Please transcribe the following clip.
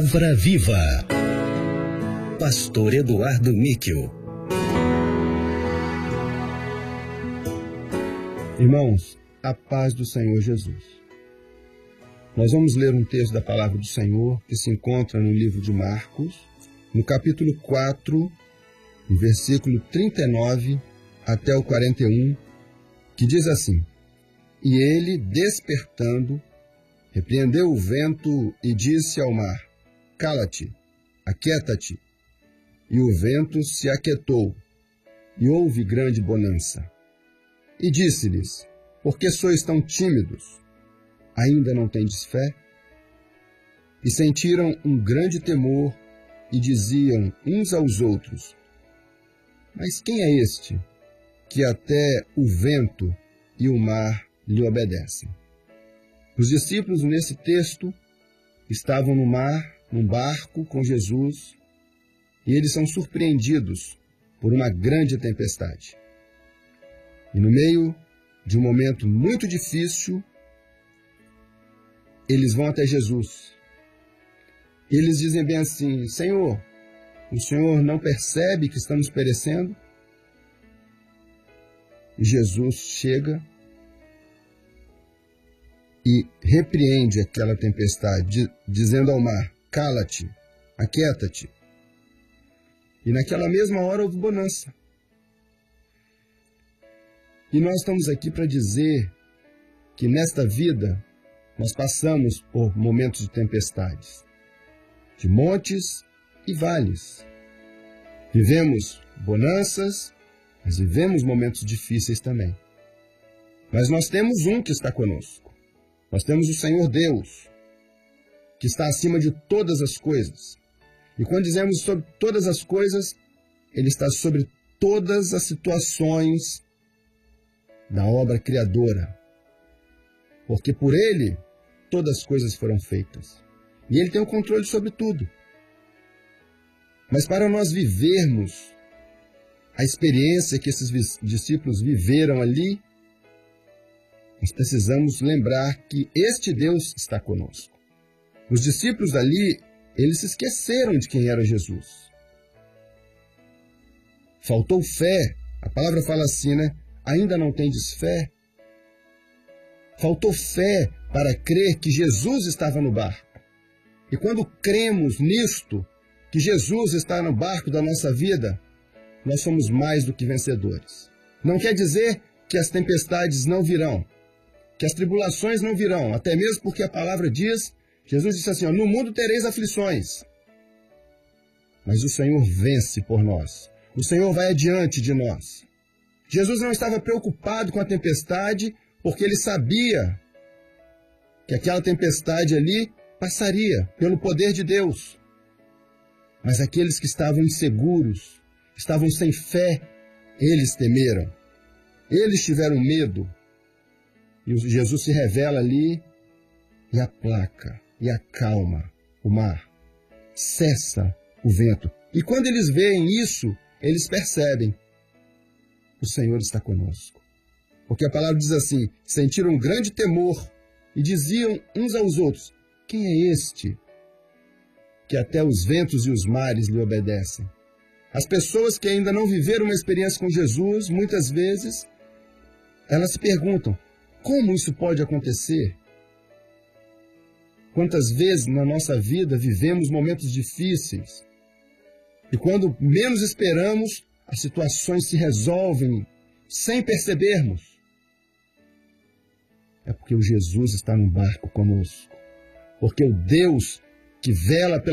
Palavra Viva. Pastor Eduardo Níquel. Irmãos, a paz do Senhor Jesus. Nós vamos ler um texto da Palavra do Senhor que se encontra no livro de Marcos, no capítulo 4, no versículo 39 até o 41, que diz assim: E ele, despertando, repreendeu o vento e disse ao mar: Cala-te, aquieta-te. E o vento se aquietou, e houve grande bonança. E disse-lhes: Por que sois tão tímidos? Ainda não tendes fé? E sentiram um grande temor e diziam uns aos outros: Mas quem é este, que até o vento e o mar lhe obedecem? Os discípulos, nesse texto, estavam no mar, num barco com Jesus, e eles são surpreendidos por uma grande tempestade. E no meio de um momento muito difícil, eles vão até Jesus. Eles dizem bem assim: Senhor, o Senhor não percebe que estamos perecendo? E Jesus chega e repreende aquela tempestade, dizendo ao mar: Cala-te, aquieta-te. E naquela mesma hora houve bonança. E nós estamos aqui para dizer que nesta vida nós passamos por momentos de tempestades, de montes e vales. Vivemos bonanças, mas vivemos momentos difíceis também. Mas nós temos um que está conosco. Nós temos o Senhor Deus, que está acima de todas as coisas. E quando dizemos sobre todas as coisas, Ele está sobre todas as situações da obra criadora. Porque por Ele, todas as coisas foram feitas. E Ele tem o controle sobre tudo. Mas para nós vivermos a experiência que esses discípulos viveram ali, nós precisamos lembrar que este Deus está conosco. Os discípulos ali, eles se esqueceram de quem era Jesus. Faltou fé. A palavra fala assim, né? Ainda não tendes fé? Faltou fé para crer que Jesus estava no barco. E quando cremos nisto, que Jesus está no barco da nossa vida, nós somos mais do que vencedores. Não quer dizer que as tempestades não virão, que as tribulações não virão, até mesmo porque a palavra diz, Jesus disse assim, no mundo tereis aflições, mas o Senhor vence por nós. O Senhor vai adiante de nós. Jesus não estava preocupado com a tempestade, porque ele sabia que aquela tempestade ali passaria pelo poder de Deus. Mas aqueles que estavam inseguros, estavam sem fé, eles temeram. Eles tiveram medo. E Jesus se revela ali e aplaca, e acalma o mar. Cessa o vento. E quando eles veem isso, eles percebem: o Senhor está conosco. Porque a palavra diz assim: sentiram um grande temor e diziam uns aos outros: quem é este que até os ventos e os mares lhe obedecem? As pessoas que ainda não viveram uma experiência com Jesus, muitas vezes, elas se perguntam: como isso pode acontecer? Quantas vezes na nossa vida vivemos momentos difíceis e quando menos esperamos, as situações se resolvem sem percebermos? É porque o Jesus está no barco conosco. Porque o Deus que vela